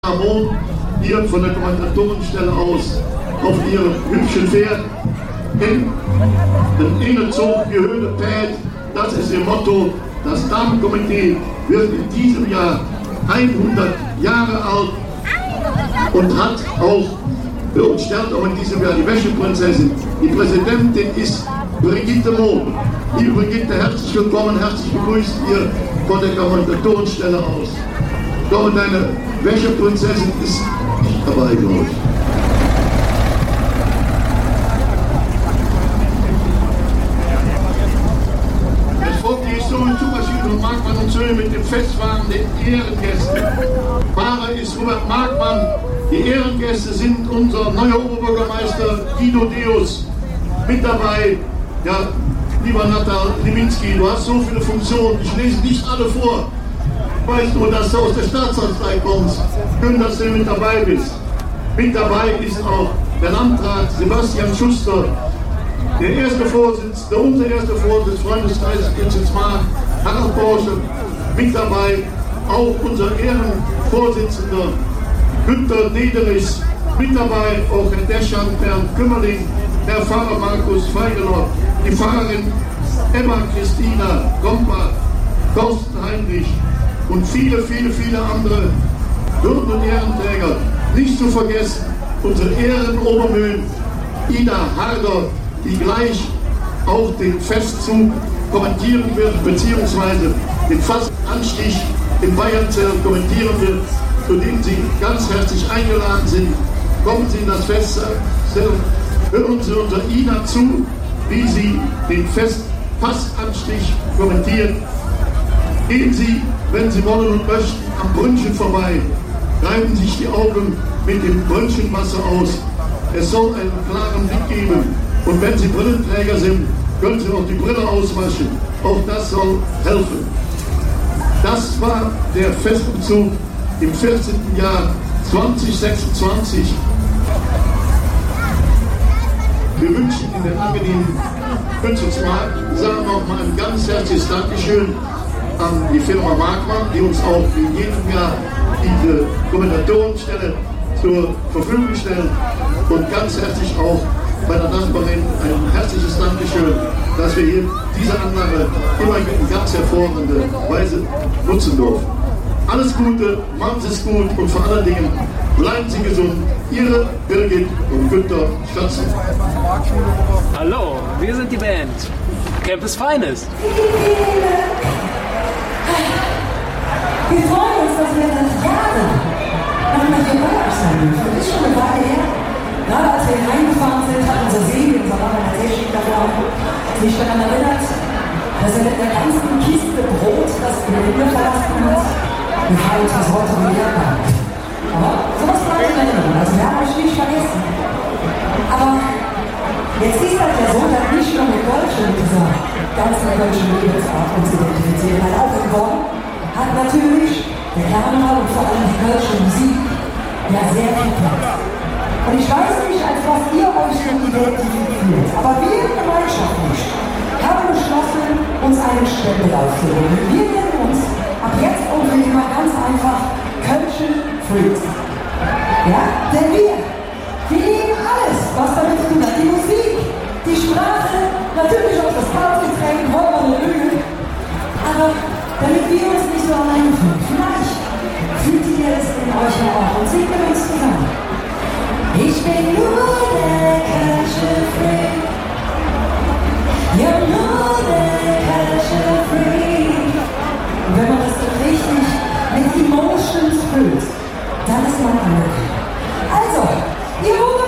Ramon hier von der Kommandatorenstelle aus auf ihrem hübschen Pferd in den Innenzug gehörte Pferd. Das ist ihr Motto. Das Damenkomitee wird in diesem Jahr 100 Jahre alt und hat auch für uns stellt auch in diesem Jahr die Wäscheprinzessin. Die Präsidentin ist Brigitte Mohn. Liebe Brigitte, herzlich willkommen, herzlich begrüßt ihr von der Kommandatorenstelle aus. Doch deine Wäscheprinzessin ist nicht dabei, glaube ich. Es folgt die historische Zugerschichte von Markmann und Söhne mit dem Festfahren den Ehrengästen. Fahrer ist Robert Markmann. Die Ehrengäste sind unser neuer Oberbürgermeister Guido Deus. Mit dabei, ja, lieber Natal Liminski, du hast so viele Funktionen, ich lese nicht alle vor. Ich weiß nur, dass du aus der Staatskanzlei kommst. Schön, dass du mit dabei bist. Mit dabei ist auch der Landrat Sebastian Schuster, der erste Vorsitzende, unser erster Vorsitzende des Freundeskreises Kitzelsmark, Harald Porsche. Mit dabei auch unser Ehrenvorsitzender Günter Niederis. Mit dabei auch Herr Deschan, Bernd Kümmerling, Herr Pfarrer Markus Feigeler, die Pfarrerin Emma Christina Gompa, Thorsten Heinrich und viele, viele, viele andere Würden- und Ehrenträger. Nicht zu vergessen, unsere Ehrenobermühlen Ida Harder, die gleich auch den Festzug kommentieren wird, beziehungsweise den Fastanstich in Bayernzell kommentieren wird, zu dem Sie ganz herzlich eingeladen sind. Kommen Sie in das Festzelt, hören Sie unserer Ida zu, wie sie den Fastanstich kommentiert. Gehen Sie, wenn Sie wollen und möchten, am Brünnchen vorbei. Reiben sich die Augen mit dem Brünnchenwasser aus. Es soll einen klaren Blick geben. Und wenn Sie Brillenträger sind, können Sie auch die Brille auswaschen. Auch das soll helfen. Das war der Festumzug im 14. Jahr 2026. Wir wünschen Ihnen den angenehmen Kitzelsmarkt. Wir sagen nochmal ein ganz herzliches Dankeschön an die Firma Markmann, die uns auch in jedem Jahr diese Kommandatorenstelle zur Verfügung stellt. Und ganz herzlich auch bei der Nachbarin ein herzliches Dankeschön, dass wir hier diese Anlage immer in ganz hervorragender Weise nutzen dürfen. Alles Gute, machen Sie es gut und vor allen Dingen bleiben Sie gesund. Ihre Birgit und Günter Stratzen. Hallo, wir sind die Band Campus Finest. Wir freuen uns, dass wir seit Jahren noch mal hier bei euch sein dürfen. Das ist schon eine Weile her. Gerade als wir reingefahren sind, hat unser Seele, unser Organisation davor, sich daran erinnert, dass er mit der ganzen Kiste Brot das Gelände verlassen hat. Wir haben uns bis heute gelehrt haben. Aber sowas bleibt in Erinnerung. Also wir haben euch nicht vergessen. Aber jetzt ist halt der Sonntag nicht nur mit Deutschland dieser ganzen deutschen Lebensart uns identifizieren, weil auch geworden hat natürlich der Karneval und vor allem die deutsche Musik ja sehr viel Platz. Und ich weiß nicht, als was ihr euch schon identifiziert, aber wir gemeinschaftlich haben beschlossen, uns einen Stempel aufzunehmen. Wir nennen uns ab jetzt und für immer ganz einfach Kölschen Freaks. Ja? Denn wir lieben alles, was damit zu tun hat. Die Musik, die Sprache, natürlich auch das Partygetränk, Räuber und Öl. Aber damit wir uns nicht so allein fühlen, vielleicht fühlt ihr es in euch ja auch und singt mit uns zusammen. Ich bin nur der Kölsche Freak. Ja, nur der Kölsche Freak. Und wenn man das so richtig mit Emotions füllt, dann ist man glücklich. Also, ihr